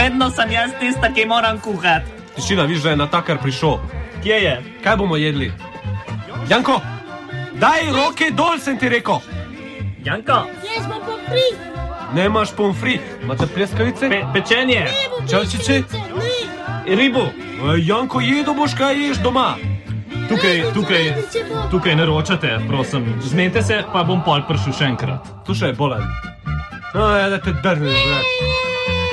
vedno sem jaz tista, ki moram kuhati. Tišina, viš, da je natakar prišel. Kje je? Kaj bomo jedli? Janko, daj roke dol, sem ti rekel. Janko? Jaz bom pomfrit. Nemaš pomfrit. Imate pleskavice? Pečenje. Čačiče? Ribu. Janko, jedo boš, kaj ješ doma. Tukaj naročate, prosim. Zmenite se, pa bom pol prišel še enkrat. Tu še je bolen. No, ja, da te drneš,